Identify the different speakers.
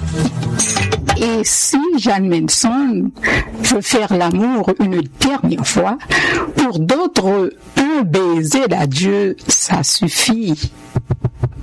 Speaker 1: Et si Jeanne Manson veut faire l'amour une dernière fois, pour d'autres, un baiser d'adieu, ça suffit.